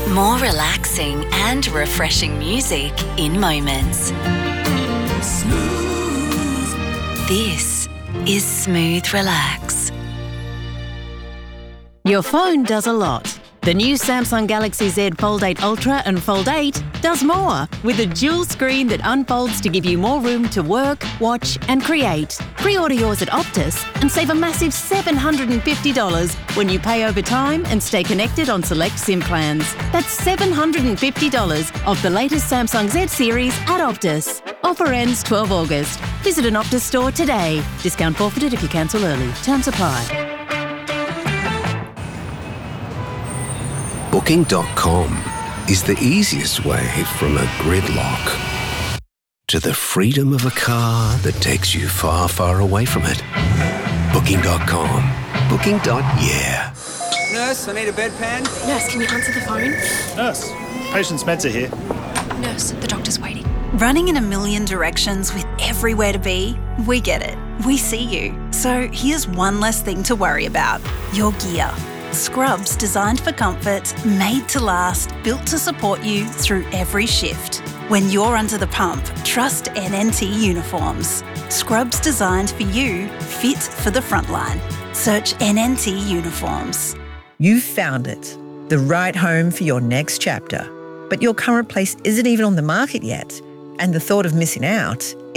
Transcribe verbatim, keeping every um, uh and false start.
More relaxing and refreshing music in moments. Smooth. This is Smooth Relax. Your phone does a lot. The new Samsung Galaxy Z Fold eight Ultra and Fold eight does more, with a dual screen that unfolds to give you more room to work, watch and create. Pre-order yours at Optus and save a massive seven hundred fifty dollars when you pay over time and stay connected on select SIM plans. That's seven hundred fifty dollars off the latest Samsung Z series at Optus. Offer ends twelve August. Visit an Optus store today. Discount forfeited if you cancel early. Terms apply. Booking dot com is the easiest way from a gridlock to the freedom of a car that takes you far, far away from it. Booking dot com. Booking. Yeah. Nurse, I need a bedpan. Nurse, can you answer the phone? Nurse, patient's meds are here. Nurse, the doctor's waiting. Running in a million directions with everywhere to be? We get it. We see you. So here's one less thing to worry about. Your gear. Scrubs designed for comfort, made to last, built to support you through every shift. When you're under the pump, trust N N T Uniforms. Scrubs designed for you, fit for the front line. Search N N T Uniforms. You've found it, the right home for your next chapter. But your current place isn't even on the market yet, and the thought of missing out